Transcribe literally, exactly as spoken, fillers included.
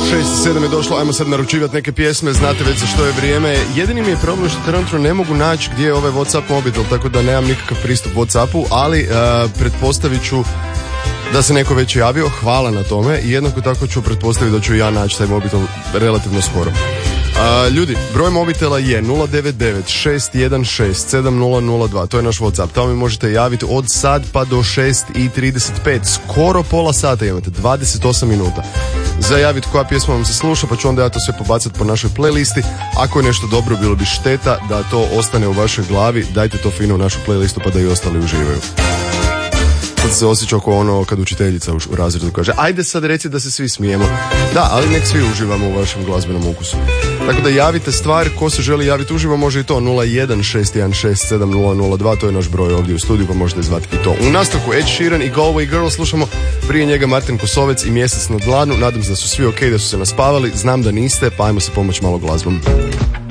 šest sedam je došlo, ajmo sad naručivati neke pjesme, znate već za što je vrijeme. Jedini mi je problem što trenutno ne mogu naći gdje je ovaj WhatsApp mobitel, tako da nemam nikakav pristup WhatsAppu, ali uh, pretpostavit ću da se neko već javio, hvala na tome, i jednako tako ću pretpostaviti da ću ja naći taj mobitel relativno skoro. Uh, ljudi, broj mobitela je nula devet devet šest jedan šest sedam nula nula dva, to je naš WhatsApp, tamo mi možete javiti od sad pa do šest i trideset pet, skoro pola sata imate, dvadeset osam minuta za javiti koja pjesma vam se sluša, pa ću onda ja to sve pobacati po našoj playlisti. Ako je nešto dobro, bilo bi šteta da to ostane u vašoj glavi, dajte to fino u našu playlistu pa da i ostali uživaju. Sad se osjeća kao ono kad učiteljica u razredu kaže ajde sad reci da se svi smijemo. Da, ali nek svi uživamo u vašem glazbenom ukusu. Tako da javite stvar, ko se želi javiti uživo može i to nula jedan šest jedan šest sedam nula nula dva, to je naš broj ovdje u studiju pa možete zvati i to. U nastavku Ed Sheeran i Galway Girl slušamo, prije njega Martin Kosovec i Mjesec na dlanu. Nadam se da su svi ok, da su se naspavali, znam da niste, pa ajmo se pomoći malo glazbom.